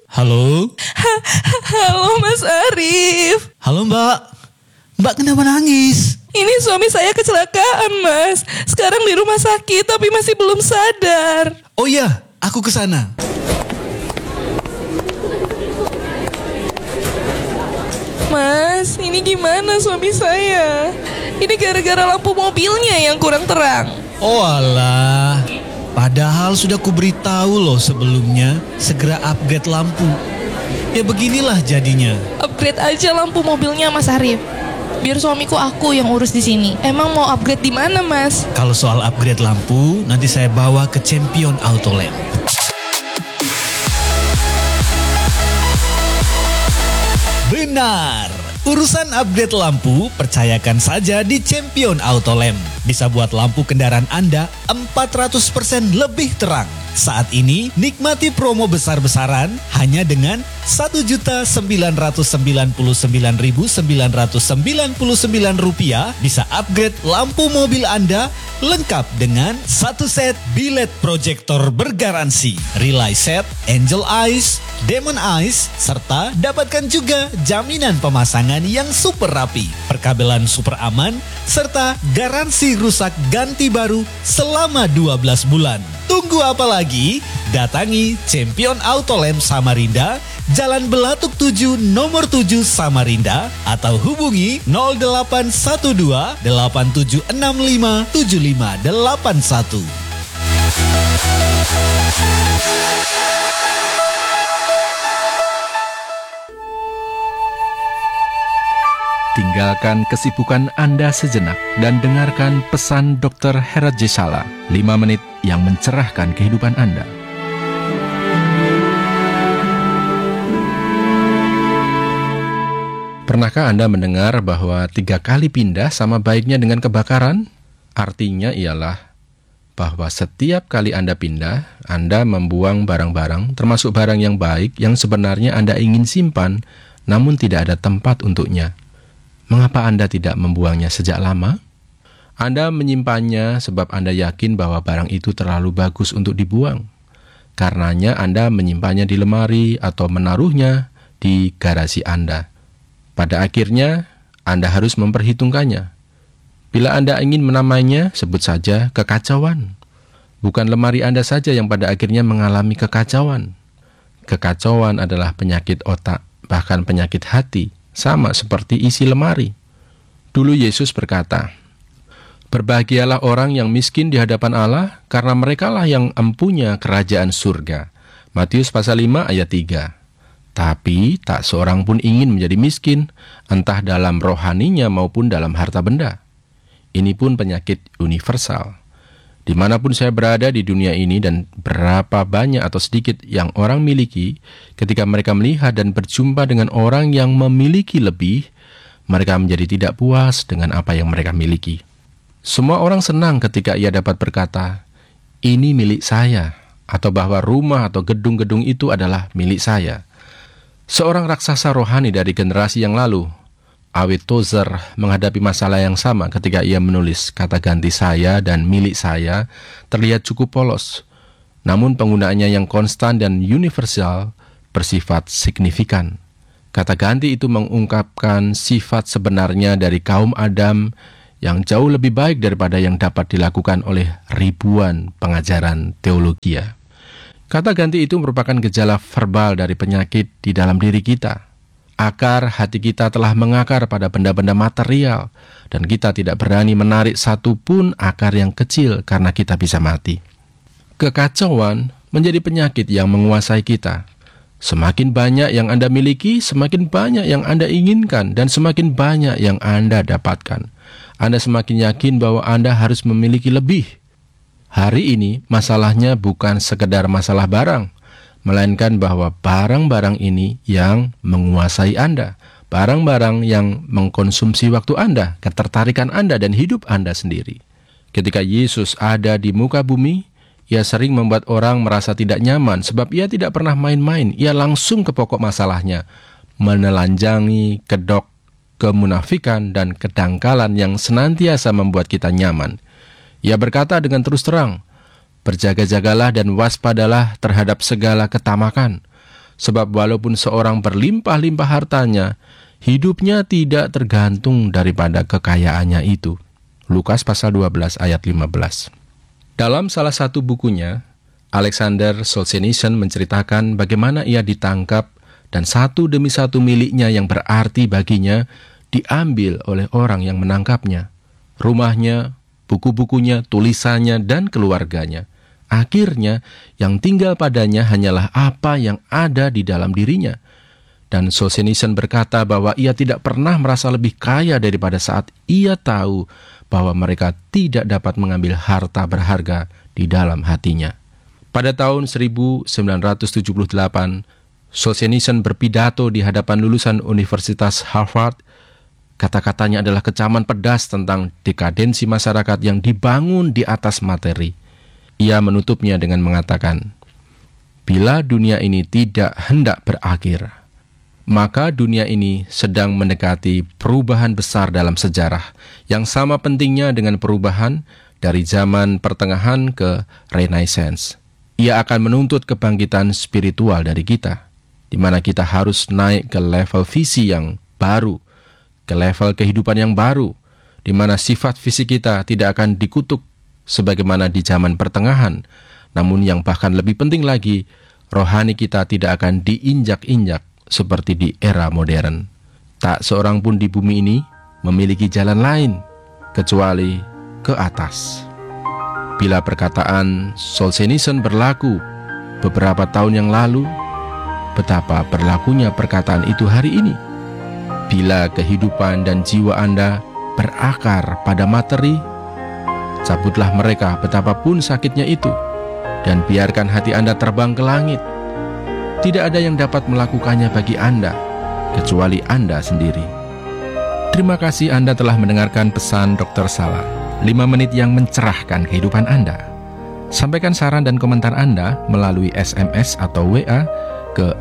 Halo? Halo Mas Arif. Halo Mbak. Mbak kenapa nangis? Ini suami saya kecelakaan Mas. Sekarang di rumah sakit tapi masih belum sadar. Oh iya, aku ke sana. Mas, ini gimana suami saya? Ini gara-gara lampu mobilnya yang kurang terang. Oh alah. Padahal sudah kuberitahu loh sebelumnya, segera upgrade lampu. Ya beginilah jadinya. Upgrade aja lampu mobilnya Mas Arif. Biar suamiku aku yang urus di sini. Emang mau upgrade di mana Mas? Kalau soal upgrade lampu, nanti saya bawa ke Champion Auto Lamp. Benar. Urusan upgrade lampu, percayakan saja di Champion Auto Lamp. Bisa buat lampu kendaraan Anda 400% lebih terang. Saat ini, nikmati promo besar-besaran hanya dengan Rp1.999.999 bisa upgrade lampu mobil Anda lengkap dengan satu set bilet proyektor bergaransi, Relay Set, Angel Eyes, Demon Eyes, serta dapatkan juga jaminan pemasangan yang super rapi, perkabelan super aman, serta garansi rusak ganti baru selama 12 bulan. Tunggu apa lagi? Datangi Champion Auto Lamp Samarinda, Jalan Belatuk 7 nomor 7 Samarinda, atau hubungi 0812 8765 7581. Tinggalkan kesibukan Anda sejenak dan dengarkan pesan Dr. Herat Jesala, 5 menit yang mencerahkan kehidupan Anda. Pernahkah Anda mendengar bahwa 3 kali pindah sama baiknya dengan kebakaran? Artinya ialah bahwa setiap kali Anda pindah, Anda membuang barang-barang, termasuk barang yang baik yang sebenarnya Anda ingin simpan, namun tidak ada tempat untuknya. Mengapa Anda tidak membuangnya sejak lama? Anda menyimpannya sebab Anda yakin bahwa barang itu terlalu bagus untuk dibuang. Karenanya Anda menyimpannya di lemari atau menaruhnya di garasi Anda. Pada akhirnya, Anda harus memperhitungkannya. Bila Anda ingin menamainya, sebut saja kekacauan. Bukan lemari Anda saja yang pada akhirnya mengalami kekacauan. Kekacauan adalah penyakit otak, bahkan penyakit hati, sama seperti isi lemari. Dulu Yesus berkata, "Berbahagialah orang yang miskin di hadapan Allah, karena merekalah yang empunya kerajaan surga." Matius pasal 5 ayat 3. Tapi tak seorang pun ingin menjadi miskin, entah dalam rohaninya maupun dalam harta benda. Ini pun penyakit universal. Dimanapun saya berada di dunia ini dan berapa banyak atau sedikit yang orang miliki, ketika mereka melihat dan berjumpa dengan orang yang memiliki lebih, mereka menjadi tidak puas dengan apa yang mereka miliki. Semua orang senang ketika ia dapat berkata, "Ini milik saya," atau bahwa rumah atau gedung-gedung itu adalah milik saya. Seorang raksasa rohani dari generasi yang lalu, Awit Tozer, menghadapi masalah yang sama ketika ia menulis kata ganti saya dan milik saya terlihat cukup polos. Namun penggunaannya yang konstan dan universal bersifat signifikan. Kata ganti itu mengungkapkan sifat sebenarnya dari kaum Adam yang jauh lebih baik daripada yang dapat dilakukan oleh ribuan pengajaran teologi. Kata ganti itu merupakan gejala verbal dari penyakit di dalam diri kita. Akar hati kita telah mengakar pada benda-benda material, dan kita tidak berani menarik satu pun akar yang kecil karena kita bisa mati. Kekacauan menjadi penyakit yang menguasai kita. Semakin banyak yang Anda miliki, semakin banyak yang Anda inginkan, dan semakin banyak yang Anda dapatkan. Anda semakin yakin bahwa Anda harus memiliki lebih. Hari ini masalahnya bukan sekedar masalah barang, melainkan bahwa barang-barang ini yang menguasai Anda. Barang-barang yang mengkonsumsi waktu Anda, ketertarikan Anda, dan hidup Anda sendiri. Ketika Yesus ada di muka bumi, ia sering membuat orang merasa tidak nyaman sebab ia tidak pernah main-main. Ia langsung ke pokok masalahnya, menelanjangi kedok kemunafikan dan kedangkalan yang senantiasa membuat kita nyaman. Ia berkata dengan terus terang, "Berjaga-jagalah dan waspadalah terhadap segala ketamakan. Sebab walaupun seorang berlimpah-limpah hartanya, hidupnya tidak tergantung daripada kekayaannya itu. Lukas pasal 12 ayat 15. Dalam salah satu bukunya, Alexander Solzhenitsyn menceritakan bagaimana ia ditangkap dan satu demi satu miliknya yang berarti baginya diambil oleh orang yang menangkapnya. Rumahnya, buku-bukunya, tulisannya, dan keluarganya. Akhirnya, yang tinggal padanya hanyalah apa yang ada di dalam dirinya. Dan Solzhenitsyn berkata bahwa ia tidak pernah merasa lebih kaya daripada saat ia tahu bahwa mereka tidak dapat mengambil harta berharga di dalam hatinya. Pada tahun 1978, Solzhenitsyn berpidato di hadapan lulusan Universitas Harvard. Kata-katanya adalah kecaman pedas tentang dekadensi masyarakat yang dibangun di atas materi. Ia menutupnya dengan mengatakan, "Bila dunia ini tidak hendak berakhir, maka dunia ini sedang mendekati perubahan besar dalam sejarah yang sama pentingnya dengan perubahan dari zaman pertengahan ke Renaissance. Ia akan menuntut kebangkitan spiritual dari kita, di mana kita harus naik ke level visi yang baru, ke level kehidupan yang baru, di mana sifat fisik kita tidak akan dikutuk sebagaimana di zaman pertengahan, namun yang bahkan lebih penting lagi, rohani kita tidak akan diinjak-injak seperti di era modern. Tak seorang pun di bumi ini memiliki jalan lain kecuali ke atas." Bila perkataan Solzhenitsyn berlaku beberapa tahun yang lalu, betapa berlakunya perkataan itu hari ini. Bila kehidupan dan jiwa Anda berakar pada materi, cabutlah mereka betapapun sakitnya itu, dan biarkan hati Anda terbang ke langit. Tidak ada yang dapat melakukannya bagi Anda, kecuali Anda sendiri. Terima kasih Anda telah mendengarkan pesan Dr. Sala, 5 menit yang mencerahkan kehidupan Anda. Sampaikan saran dan komentar Anda melalui SMS atau WA ke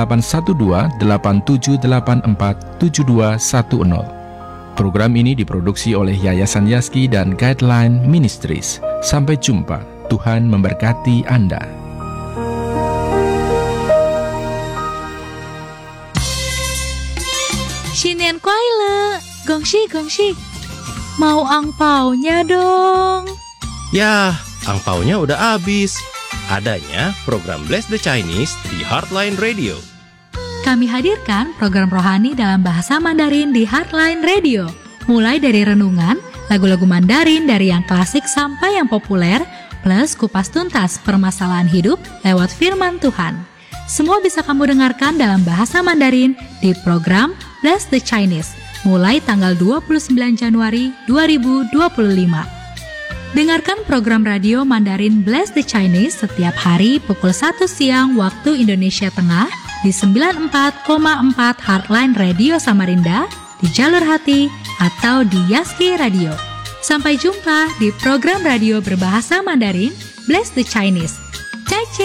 0812-8784-7210. Program ini diproduksi oleh Yayasan Yaski dan Guideline Ministries. Sampai jumpa. Tuhan memberkati Anda. Xinian kuai le, gongxi gongxi. Mau angpaunya dong. Yah, angpaunya udah habis. Adanya program Bless the Chinese di Heartline Radio. Kami hadirkan program rohani dalam bahasa Mandarin di Heartline Radio. Mulai dari renungan, lagu-lagu Mandarin dari yang klasik sampai yang populer, plus kupas tuntas permasalahan hidup lewat firman Tuhan. Semua bisa kamu dengarkan dalam bahasa Mandarin di program Bless the Chinese, mulai tanggal 29 Januari 2025. Dengarkan program radio Mandarin Bless the Chinese setiap hari pukul 1 siang waktu Indonesia Tengah di 94,4 Heartline Radio Samarinda, di Jalur Hati, atau di Yaski Radio. Sampai jumpa di program radio berbahasa Mandarin Bless the Chinese